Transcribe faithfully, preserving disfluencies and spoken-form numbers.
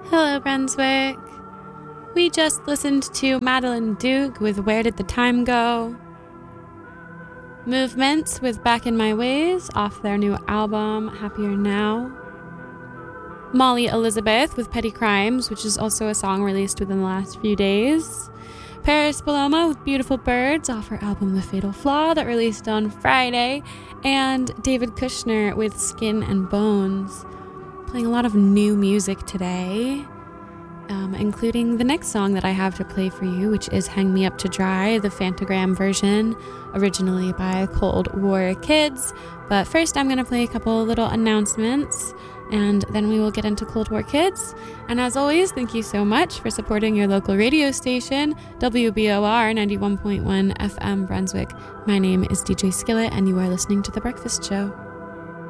Hello, Brunswick. We just listened to Madeline Duke with Where Did the Time Go? Movements with Back in My Ways off their new album, Happier Now. Molly Elizabeth with Petty Crimes, which is also a song released within the last few days. Paris Paloma with Beautiful Birds off her album The Fatal Flaw that released on Friday. And David Kushner with Skin and Bones. Playing a lot of new music today, um, including the next song that I have to play for you, which is Hang Me Up to Dry, the Fantagram version, originally by Cold War Kids. But first I'm going to play a couple little announcements, and then we will get into Cold War Kids. And as always, thank you so much for supporting your local radio station, W B O R ninety-one point one F M Brunswick. My name is D J Skillet, and you are listening to The Breakfast Show.